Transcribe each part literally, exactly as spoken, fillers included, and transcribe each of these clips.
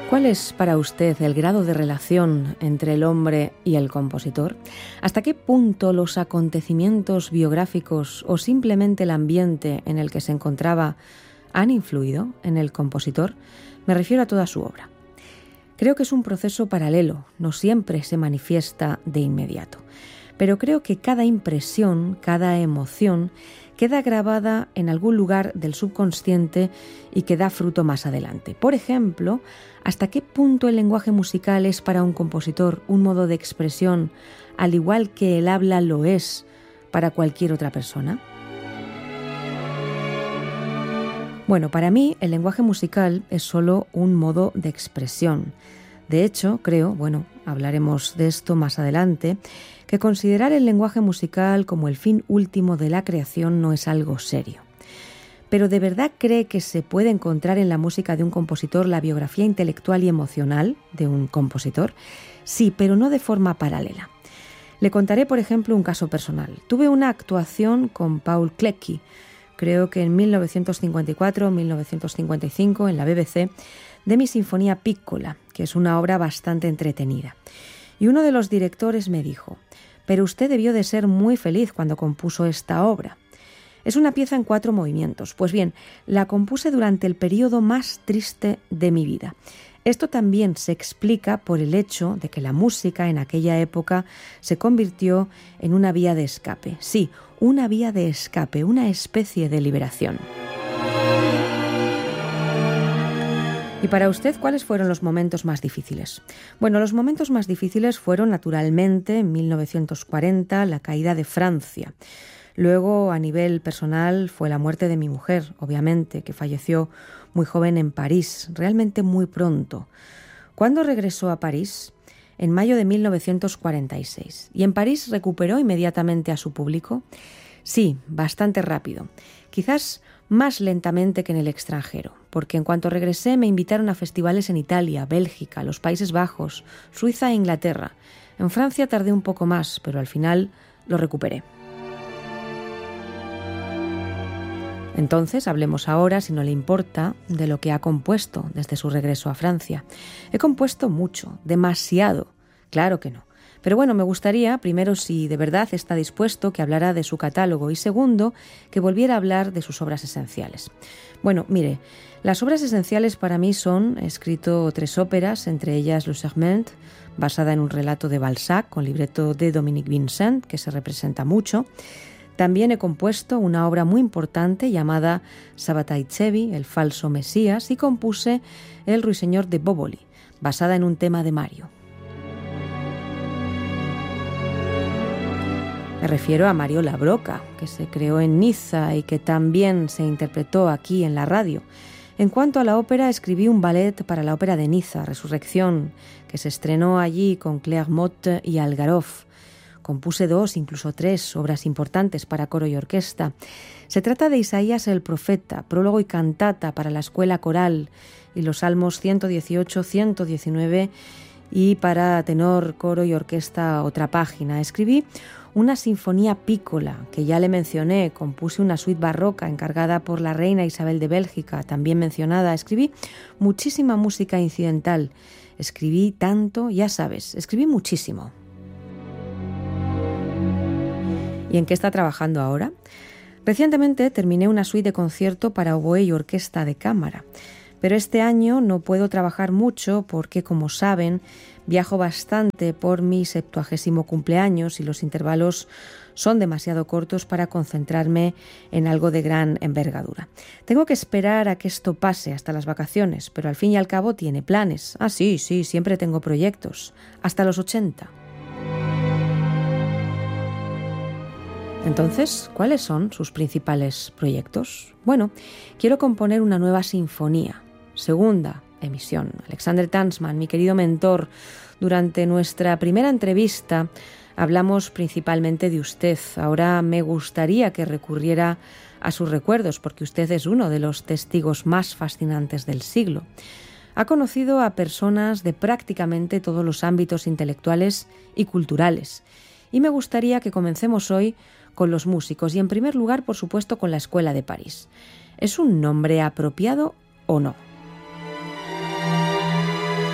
¿Cuál es para usted el grado de relación entre el hombre y el compositor? ¿Hasta qué punto los acontecimientos biográficos o simplemente el ambiente en el que se encontraba han influido en el compositor? Me refiero a toda su obra. Creo que es un proceso paralelo, no siempre se manifiesta de inmediato, pero creo que cada impresión, cada emoción queda grabada en algún lugar del subconsciente y que da fruto más adelante. Por ejemplo, ¿hasta qué punto el lenguaje musical es para un compositor un modo de expresión, al igual que el habla lo es para cualquier otra persona? Bueno, para mí el lenguaje musical es solo un modo de expresión. De hecho, creo, bueno, hablaremos de esto más adelante, que considerar el lenguaje musical como el fin último de la creación no es algo serio. ¿Pero de verdad cree que se puede encontrar en la música de un compositor la biografía intelectual y emocional de un compositor? Sí, pero no de forma paralela. Le contaré, por ejemplo, un caso personal. Tuve una actuación con Paul Klecki, creo que en mil novecientos cincuenta y cuatro o mil novecientos cincuenta y cinco, en la B B C, de mi Sinfonía Piccola, que es una obra bastante entretenida. Y uno de los directores me dijo: «Pero usted debió de ser muy feliz cuando compuso esta obra». Es una pieza en cuatro movimientos. Pues bien, la compuse durante el periodo más triste de mi vida. Esto también se explica por el hecho de que la música en aquella época se convirtió en una vía de escape. Sí, una vía de escape, una especie de liberación. ¿Y para usted cuáles fueron los momentos más difíciles? Bueno, los momentos más difíciles fueron, naturalmente, en mil novecientos cuarenta, la caída de Francia. Luego, a nivel personal, fue la muerte de mi mujer, obviamente, que falleció muy joven en París, realmente muy pronto. ¿Cuándo regresó a París? En mayo de mil novecientos cuarenta y seis. ¿Y en París recuperó inmediatamente a su público? Sí, bastante rápido. Quizás más lentamente que en el extranjero, porque en cuanto regresé me invitaron a festivales en Italia, Bélgica, los Países Bajos, Suiza e Inglaterra. En Francia tardé un poco más, pero al final lo recuperé. Entonces, hablemos ahora, si no le importa, de lo que ha compuesto desde su regreso a Francia. He compuesto mucho, demasiado, claro que no. Pero bueno, me gustaría, primero, si de verdad está dispuesto, que hablara de su catálogo y segundo, que volviera a hablar de sus obras esenciales. Bueno, mire, las obras esenciales para mí son, he escrito tres óperas, entre ellas Le Serment, basada en un relato de Balzac, con libreto de Dominique Vincent, que se representa mucho. También he compuesto una obra muy importante llamada Sabbatai Zevi, el falso Mesías, y compuse El Ruiseñor de Boboli, basada en un tema de Mario. Me refiero a Mario Labroca, que se creó en Niza y que también se interpretó aquí en la radio. En cuanto a la ópera, escribí un ballet para la ópera de Niza, Resurrección, que se estrenó allí con Claire Motte y Algarov. Compuse dos, incluso tres, obras importantes para coro y orquesta. Se trata de Isaías el profeta, prólogo y cantata para la escuela coral, y los salmos ciento dieciocho, ciento diecinueve, y para tenor, coro y orquesta otra página. Escribí una sinfonía piccola, que ya le mencioné, compuse una suite barroca encargada por la reina Isabel de Bélgica, también mencionada. Escribí muchísima música incidental. Escribí tanto, ya sabes, escribí muchísimo. ¿Y en qué está trabajando ahora? Recientemente terminé una suite de concierto para oboe y orquesta de cámara, pero este año no puedo trabajar mucho porque, como saben, viajo bastante por mi septuagésimo cumpleaños y los intervalos son demasiado cortos para concentrarme en algo de gran envergadura. Tengo que esperar a que esto pase hasta las vacaciones, pero al fin y al cabo tiene planes. Ah, sí, sí, siempre tengo proyectos, hasta los ochenta. Entonces, ¿cuáles son sus principales proyectos? Bueno, quiero componer una nueva sinfonía, segunda emisión. Alexander Tansman, mi querido mentor, durante nuestra primera entrevista hablamos principalmente de usted. Ahora me gustaría que recurriera a sus recuerdos, porque usted es uno de los testigos más fascinantes del siglo. Ha conocido a personas de prácticamente todos los ámbitos intelectuales y culturales. Y me gustaría que comencemos hoy con los músicos y, en primer lugar, por supuesto, con la Escuela de París. ¿Es un nombre apropiado o no?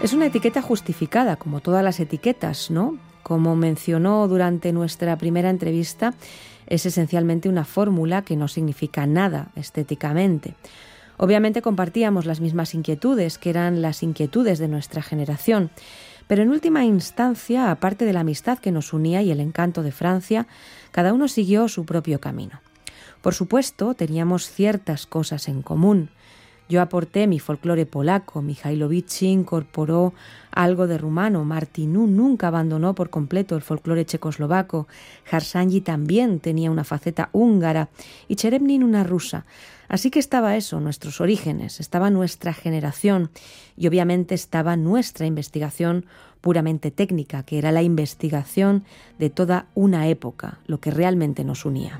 Es una etiqueta justificada, como todas las etiquetas, ¿no? Como mencionó durante nuestra primera entrevista, es esencialmente una fórmula que no significa nada estéticamente. Obviamente compartíamos las mismas inquietudes, que eran las inquietudes de nuestra generación, pero en última instancia, aparte de la amistad que nos unía y el encanto de Francia, cada uno siguió su propio camino. Por supuesto, teníamos ciertas cosas en común. Yo aporté mi folclore polaco, Michailovich incorporó algo de rumano, Martinů nunca abandonó por completo el folclore checoslovaco, Harsanyi también tenía una faceta húngara y Cherevnin una rusa. Así que estaba eso, nuestros orígenes, estaba nuestra generación y obviamente estaba nuestra investigación puramente técnica, que era la investigación de toda una época, lo que realmente nos unía.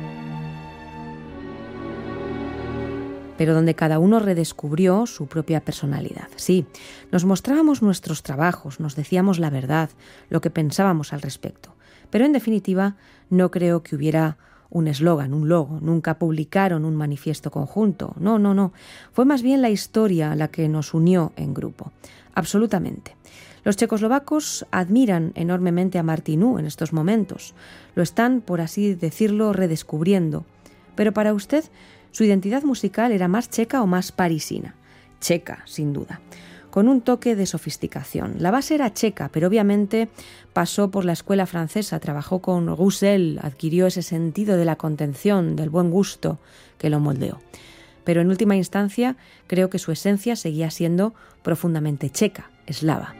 Pero donde cada uno redescubrió su propia personalidad. Sí, nos mostrábamos nuestros trabajos, nos decíamos la verdad, lo que pensábamos al respecto. Pero en definitiva, no creo que hubiera un eslogan, un logo, nunca publicaron un manifiesto conjunto. No, no, no. Fue más bien la historia la que nos unió en grupo. Absolutamente. Los checoslovacos admiran enormemente a Martinů en estos momentos. Lo están, por así decirlo, redescubriendo. Pero para usted, ¿su identidad musical era más checa o más parisina? Checa, sin duda, con un toque de sofisticación. La base era checa, pero obviamente pasó por la escuela francesa, trabajó con Roussel, adquirió ese sentido de la contención, del buen gusto que lo moldeó. Pero en última instancia, creo que su esencia seguía siendo profundamente checa, eslava.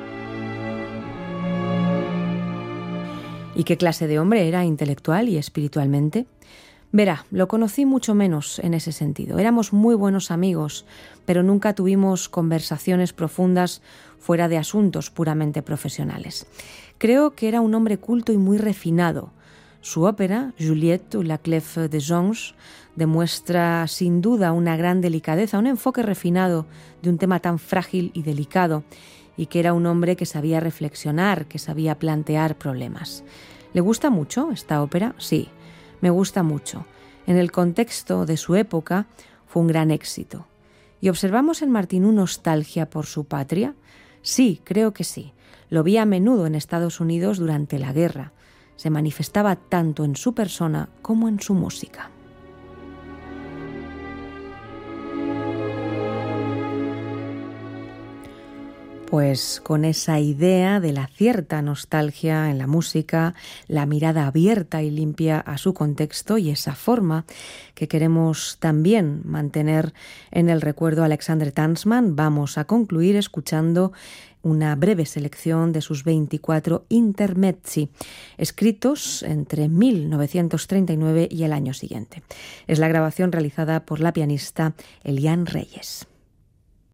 ¿Y qué clase de hombre era intelectual y espiritualmente? Verá, lo conocí mucho menos en ese sentido. Éramos muy buenos amigos, pero nunca tuvimos conversaciones profundas fuera de asuntos puramente profesionales. Creo que era un hombre culto y muy refinado. Su ópera, Juliette ou la Clef des Anges, demuestra sin duda una gran delicadeza, un enfoque refinado de un tema tan frágil y delicado, y que era un hombre que sabía reflexionar, que sabía plantear problemas. ¿Le gusta mucho esta ópera? Sí. Me gusta mucho. En el contexto de su época fue un gran éxito. ¿Y observamos en Martinů nostalgia por su patria? Sí, creo que sí. Lo vi a menudo en Estados Unidos durante la guerra. Se manifestaba tanto en su persona como en su música. Pues con esa idea de la cierta nostalgia en la música, la mirada abierta y limpia a su contexto y esa forma que queremos también mantener en el recuerdo a Alexandre Tansman, vamos a concluir escuchando una breve selección de sus veinticuatro intermezzi, escritos entre mil novecientos treinta y nueve y el año siguiente. Es la grabación realizada por la pianista Eliane Reyes.